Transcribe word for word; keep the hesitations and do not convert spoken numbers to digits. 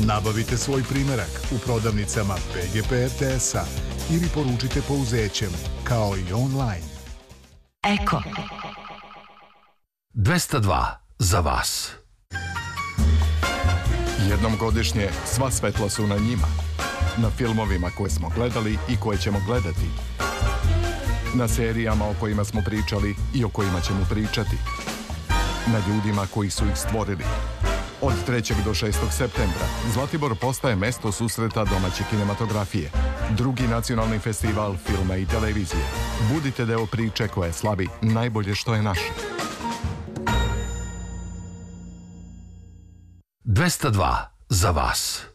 Nabavite svoj primerak u prodavnicama P G P R T S-a ili poručite pouzećem, kao i online. Eko dvesta dva za vas. Jednom godišnje sva svetla su na njima. Na filmovima koje smo gledali i koje ćemo gledati. Na serijama o kojima smo pričali i o kojima ćemo pričati. Na ljudima koji su ih stvorili. Od trećeg do šestog septembra Zlatibor postaje mesto susreta domaće kinematografije. Drugi nacionalni festival filma i televizije. Budite deo priče koja slavi najbolje što je naše. dvesta dva za vas.